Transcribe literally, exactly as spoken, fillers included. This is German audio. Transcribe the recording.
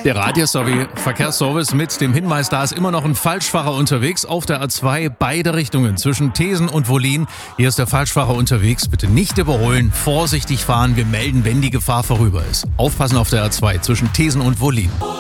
Der Radio-Sowie Verkehrsservice mit dem Hinweis, da ist immer noch ein Falschfahrer unterwegs auf der A zwei, beide Richtungen zwischen Thesen und Wollin. Hier ist der Falschfahrer unterwegs, bitte nicht überholen, vorsichtig fahren, wir melden, wenn die Gefahr vorüber ist. Aufpassen auf der A zwei zwischen Thesen und Wollin.